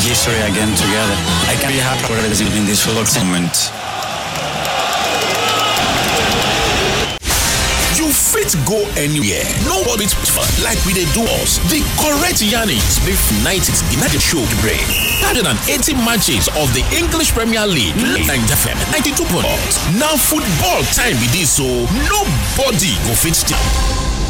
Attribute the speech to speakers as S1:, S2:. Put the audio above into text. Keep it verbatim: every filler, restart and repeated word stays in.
S1: history again together. I can be happy for everything in this football moment.
S2: You fit go anywhere. No one it's fun like we dey do us. The correct yarnings beef nineties United show break. one hundred eighty matches of the English Premier League. nine F M ninety-two point zero. Now football time be this, so nobody go fit stop.